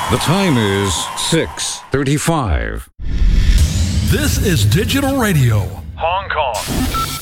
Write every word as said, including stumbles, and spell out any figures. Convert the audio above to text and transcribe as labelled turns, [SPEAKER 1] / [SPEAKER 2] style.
[SPEAKER 1] The time is six thirty-five.
[SPEAKER 2] This is Digital Radio,
[SPEAKER 3] Hong Kong.